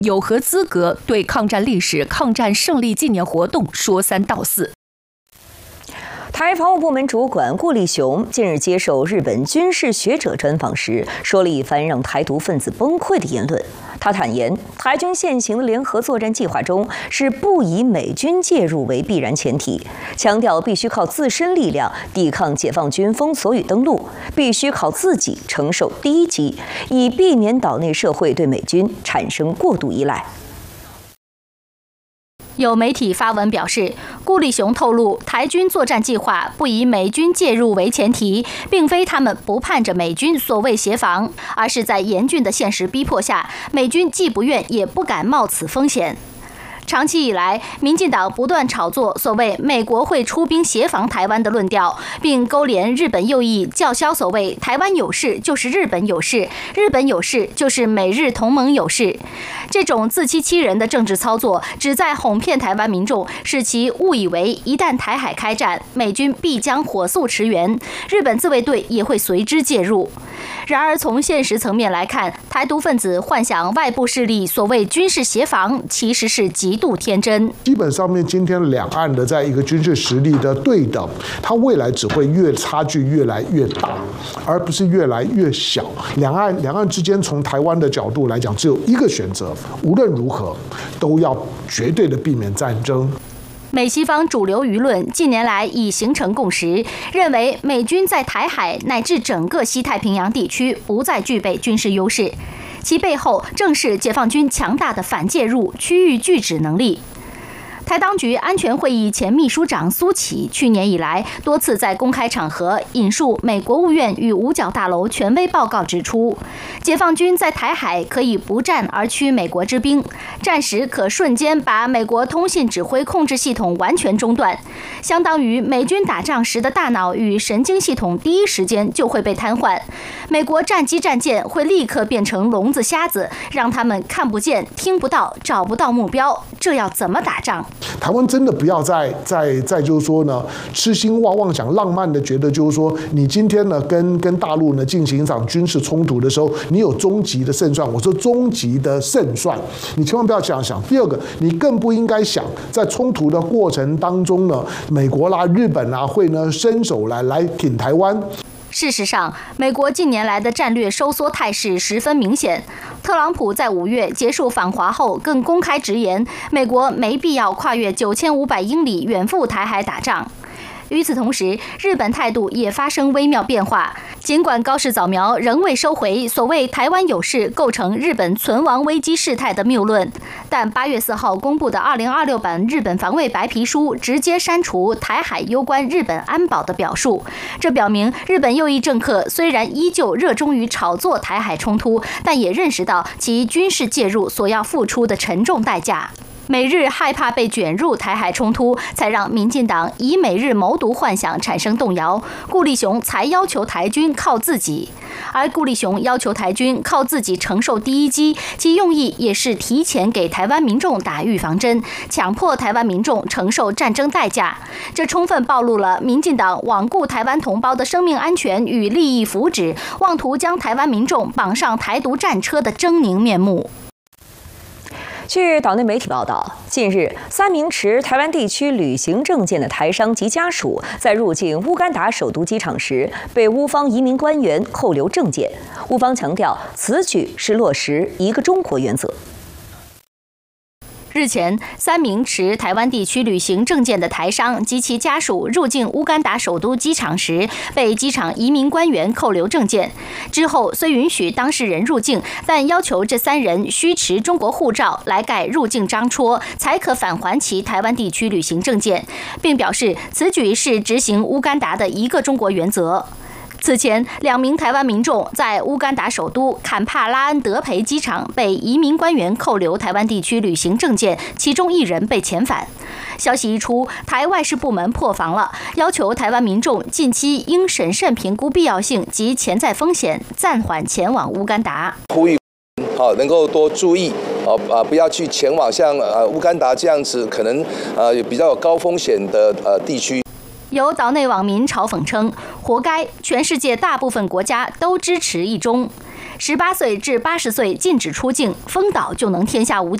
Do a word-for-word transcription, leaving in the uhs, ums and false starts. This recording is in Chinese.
有何资格对抗战历史、抗战胜利纪念活动说三道四？ 台防务部门主管顾立雄近日接受日本军事学者专访时，说了一番让台独分子崩溃的言论。他坦言，台军现行的联合作战计划中是不以美军介入为必然前提，强调必须靠自身力量抵抗解放军封锁与登陆，必须靠自己承受第一击，以避免岛内社会对美军产生过度依赖。 有媒体发文表示，顾立雄透露，台军作战计划不以美军介入为前提，并非他们不盼着美军所谓协防，而是在严峻的现实逼迫下，美军既不愿也不敢冒此风险。长期以来，民进党不断炒作所谓美国会出兵协防台湾的论调，并勾连日本右翼，叫嚣所谓台湾有事就是日本有事，日本有事就是美日同盟有事。这种自欺欺人的政治操作，旨在哄骗台湾民众，使其误以为一旦台海开战，美军必将火速驰援，日本自卫队也会随之介入。然而，从现实层面来看，台独分子幻想外部势力所谓军事协防，其实是极度天真。 基本上面，今天两岸的在一个军事实力的对等，它未来只会越差距越来越大，而不是越来越小。两岸两岸之间，从台湾的角度来讲，只有一个选择，无论如何都要绝对的避免战争。 美西方主流舆论近年来已形成共识，认为美军在台海乃至整个西太平洋地区不再具备军事优势，其背后正是解放军强大的反介入、区域拒止能力。台当局安全会议前秘书长苏起去年以来多次在公开场合引述美国务院与五角大楼权威报告，指出，解放军在台海可以不战而屈美国之兵，战时可瞬间把美国通信指挥控制系统完全中断，相当于美军打仗时的大脑与神经系统第一时间就会被瘫痪，美国战机战舰会立刻变成聋子瞎子，让他们看不见、听不到、找不到目标，这要怎么打仗？ 台湾真的不要再再再就是说呢，痴心妄妄想浪漫的觉得就是说，你今天呢跟跟大陆呢进行一场军事冲突的时候，你有终极的胜算。我说终极的胜算，你千万不要这样想。第二个，你更不应该想在冲突的过程当中呢，美国啦、日本啦会呢伸手来来挺台湾。 事实上，美国近年来的战略收缩态势十分明显。特朗普在五月结束访华后，更公开直言，美国没必要跨越九千五百英里远赴台海打仗。与此同时，日本态度也发生微妙变化。尽管高市早苗仍未收回所谓台湾有事构成日本存亡危机事态的谬论，但八月四号公布的二零二六版日本防卫白皮书直接删除台海攸关日本安保的表述。这表明日本右翼政客虽然依旧热衷于炒作台海冲突，但也认识到其军事介入所要付出的沉重代价。美日害怕被卷入台海冲突，才让民进党以美日谋独幻想产生动摇，顾立雄才要求台军靠自己。而顾立雄要求台军靠自己承受第一击，其用意也是提前给台湾民众打预防针，强迫台湾民众承受战争代价。这充分暴露了民进党罔顾台湾同胞的生命安全与利益福祉，妄图将台湾民众绑上台独战车的狰狞面目。 据岛内媒体报道，近日，三名持台湾地区旅行证件的台商及家属在入境乌干达首都机场时，被乌方移民官员扣留证件。乌方强调，此举是落实一个中国原则。 日前，三名持台湾地区旅行证件的台商及其家属入境乌干达首都机场时，被机场移民官员扣留证件。之后，虽允许当事人入境，但要求这三人需持中国护照来盖入境章戳，才可返还其台湾地区旅行证件，并表示此举是执行乌干达的一个中国原则。此前，两名台湾民众在乌干达首都坎帕拉恩德培机场被移民官员扣留台湾地区旅行证件，其中一人被遣返。消息一出，台外事部门破防了，要求台湾民众近期应审慎评估必要性及潜在风险，暂缓前往乌干达。 呼吁好能够多注意哦啊，不要去前往像呃乌干达这样子可能呃比较有高风险的呃地区。 有岛内网民嘲讽称：“活该，全世界大部分国家都支持一中。” 十八岁至八十岁禁止出境，封岛就能天下无敌。